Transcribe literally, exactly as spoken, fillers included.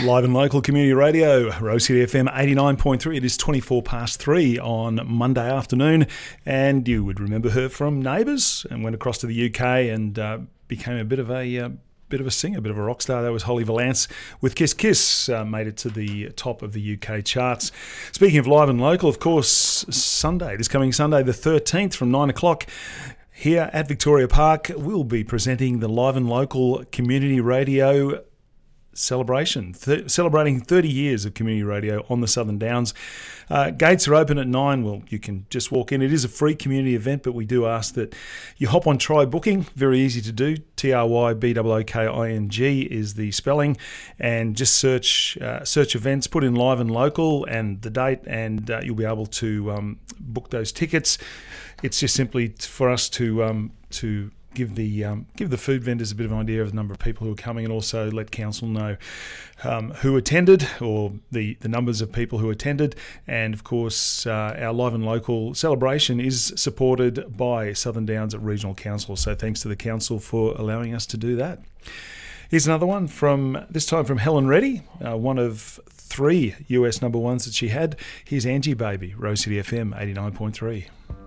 Live and local community radio, Rose City F M eighty-nine point three. It is twenty-four past three on Monday afternoon, and you would remember her from Neighbours and went across to the U K and uh, became a bit of a uh, bit of a singer, a bit of a rock star. That was Holly Valance with Kiss Kiss, uh, made it to the top of the U K charts. Speaking of live and local, of course, Sunday, this coming Sunday the thirteenth from nine o'clock, here at Victoria Park, we'll be presenting the Live and Local Community Radio celebration, th- celebrating thirty years of community radio on the Southern Downs. Uh, gates are open at nine. Well, you can just walk in. It is a free community event, but we do ask that you hop on Try Booking. Very easy to do. T R Y B O O K I N G is the spelling, and just search uh, search events, put in live and local and the date, and uh, you'll be able to um, book those tickets. It's just simply for us to um, to give the um, give the food vendors a bit of an idea of the number of people who are coming, and also let council know um, who attended, or the, the numbers of people who attended. And of course, uh, our live and local celebration is supported by Southern Downs Regional Council. So thanks to the council for allowing us to do that. Here's another one from this time from Helen Reddy, uh, one of three U S number ones that she had. Here's Angie Baby, Rose City F M eighty-nine point three.